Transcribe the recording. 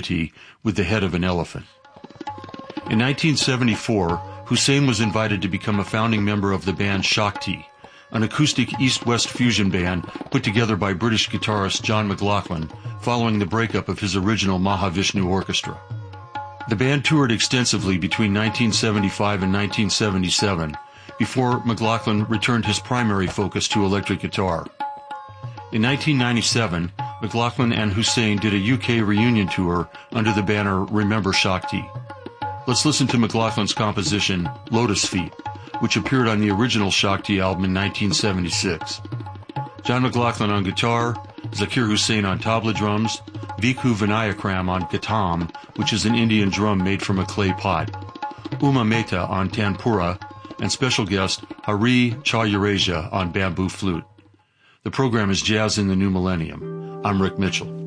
deity with the head of an elephant. In 1974, Hussein was invited to become a founding member of the band Shakti, an acoustic East-West fusion band put together by British guitarist John McLaughlin following the breakup of his original Mahavishnu Orchestra. The band toured extensively between 1975 and 1977, before McLaughlin returned his primary focus to electric guitar. In 1997, McLaughlin and Hussein did a UK reunion tour under the banner Remember Shakti. Let's listen to McLaughlin's composition, Lotus Feet, which appeared on the original Shakti album in 1976. John McLaughlin on guitar, Zakir Hussain on tabla drums, Vikhu Vinayakram on ghatam, which is an Indian drum made from a clay pot, Uma Mehta on tanpura, and special guest Hari Chaurasia on bamboo flute. The program is Jazz in the New Millennium. I'm Rick Mitchell.